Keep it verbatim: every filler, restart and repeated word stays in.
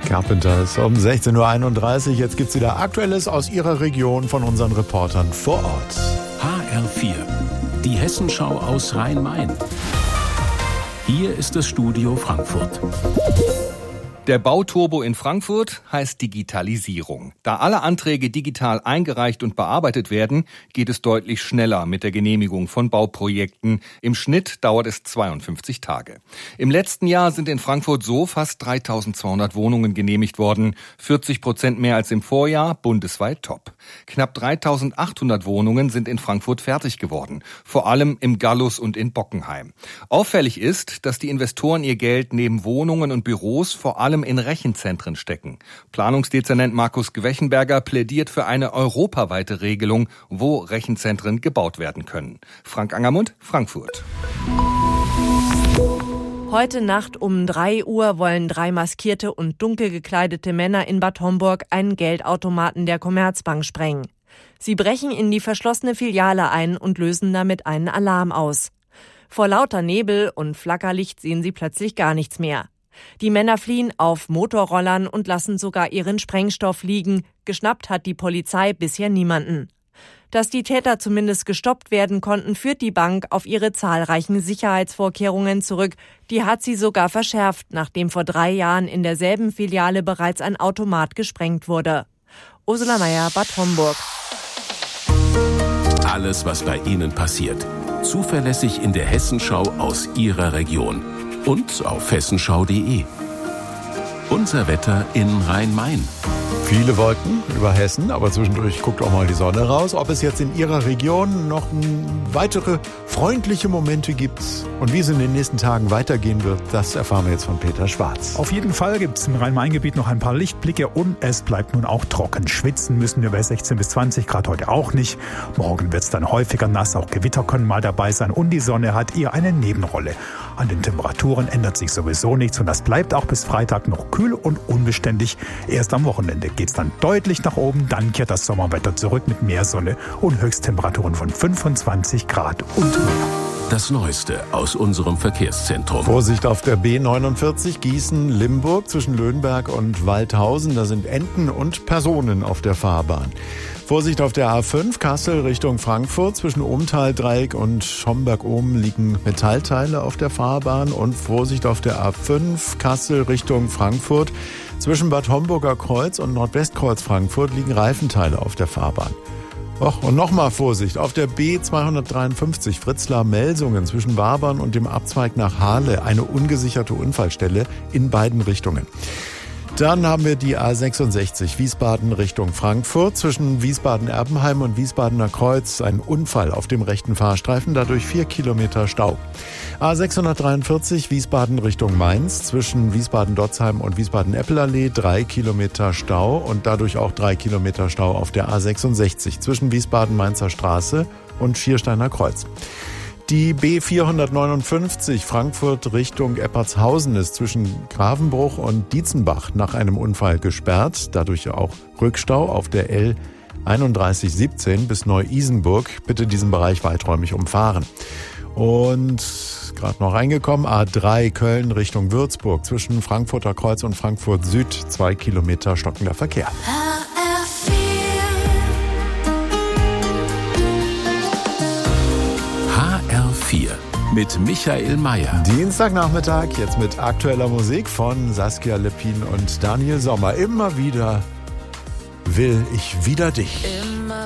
Carpenters um sechzehn Uhr einunddreißig. Jetzt gibt's wieder Aktuelles aus Ihrer Region von unseren Reportern vor Ort. H R vier, die Hessenschau aus Rhein-Main. Hier ist das Studio Frankfurt. Der Bauturbo in Frankfurt heißt Digitalisierung. Da alle Anträge digital eingereicht und bearbeitet werden, geht es deutlich schneller mit der Genehmigung von Bauprojekten. Im Schnitt dauert es zweiundfünfzig Tage. Im letzten Jahr sind in Frankfurt so fast dreitausendzweihundert Wohnungen genehmigt worden. vierzig Prozent mehr als im Vorjahr, bundesweit top. Knapp dreitausendachthundert Wohnungen sind in Frankfurt fertig geworden. Vor allem im Gallus und in Bockenheim. Auffällig ist, dass die Investoren ihr Geld neben Wohnungen und Büros vor allem in Rechenzentren stecken. Planungsdezernent Markus Gwechenberger plädiert für eine europaweite Regelung, wo Rechenzentren gebaut werden können. Frank Angermund, Frankfurt. Heute Nacht um drei Uhr wollen drei maskierte und dunkel gekleidete Männer in Bad Homburg einen Geldautomaten der Commerzbank sprengen. Sie brechen in die verschlossene Filiale ein und lösen damit einen Alarm aus. Vor lauter Nebel und Flackerlicht sehen sie plötzlich gar nichts mehr. Die Männer fliehen auf Motorrollern und lassen sogar ihren Sprengstoff liegen. Geschnappt hat die Polizei bisher niemanden. Dass die Täter zumindest gestoppt werden konnten, führt die Bank auf ihre zahlreichen Sicherheitsvorkehrungen zurück. Die hat sie sogar verschärft, nachdem vor drei Jahren in derselben Filiale bereits ein Automat gesprengt wurde. Ursula Meier, Bad Homburg. Alles, was bei Ihnen passiert. Zuverlässig in der Hessenschau aus Ihrer Region. Und auf hessenschau punkt de. Unser Wetter in Rhein-Main. Viele Wolken über Hessen, aber zwischendurch guckt auch mal die Sonne raus. Ob es jetzt in Ihrer Region noch weitere freundliche Momente gibt und wie es in den nächsten Tagen weitergehen wird, das erfahren wir jetzt von Peter Schwarz. Auf jeden Fall gibt es im Rhein-Main-Gebiet noch ein paar Lichtblicke und es bleibt nun auch trocken. Schwitzen müssen wir bei sechzehn bis zwanzig Grad heute auch nicht. Morgen wird es dann häufiger nass, auch Gewitter können mal dabei sein und die Sonne hat eher eine Nebenrolle. An den Temperaturen ändert sich sowieso nichts und das bleibt auch bis Freitag noch kühl und unbeständig. Erst am Wochenende geht es dann deutlich nach oben, dann kehrt das Sommerwetter zurück mit mehr Sonne und Höchsttemperaturen von fünfundzwanzig Grad und mehr. Das Neueste aus unserem Verkehrszentrum. Vorsicht auf der B neunundvierzig Gießen-Limburg zwischen Löhnberg und Waldhausen. Da sind Enten und Personen auf der Fahrbahn. Vorsicht auf der A fünf Kassel Richtung Frankfurt. Zwischen Ohmtal-Dreieck und Schomberg-Ohm liegen Metallteile auf der Fahrbahn. Und Vorsicht auf der A fünf Kassel Richtung Frankfurt. Zwischen Bad Homburger Kreuz und Nordwestkreuz Frankfurt liegen Reifenteile auf der Fahrbahn. Och, und nochmal Vorsicht, auf der B zweihundertdreiundfünfzig Fritzlar-Melsungen zwischen Wabern und dem Abzweig nach Hahle eine ungesicherte Unfallstelle in beiden Richtungen. Dann haben wir die A sechsundsechzig Wiesbaden Richtung Frankfurt. Zwischen Wiesbaden-Erbenheim und Wiesbadener Kreuz ein Unfall auf dem rechten Fahrstreifen, dadurch vier Kilometer Stau. A sechshundertdreiundvierzig Wiesbaden Richtung Mainz. Zwischen Wiesbaden-Dotzheim und Wiesbaden-Eppelallee drei Kilometer Stau und dadurch auch drei Kilometer Stau auf der A sechsundsechzig zwischen Wiesbaden-Mainzer Straße und Schiersteiner Kreuz. Die B vierhundertneunundfünfzig Frankfurt Richtung Eppertshausen ist zwischen Gravenbruch und Dietzenbach nach einem Unfall gesperrt. Dadurch auch Rückstau auf der L einunddreißig siebzehn bis Neu-Isenburg. Bitte diesen Bereich weiträumig umfahren. Und gerade noch reingekommen, A drei Köln Richtung Würzburg zwischen Frankfurter Kreuz und Frankfurt Süd. Zwei Kilometer stockender Verkehr. H R vier mit Michael Mayer. Dienstagnachmittag, jetzt mit aktueller Musik von Saskia Lepin und Daniel Sommer. Immer wieder will ich wieder dich. Immer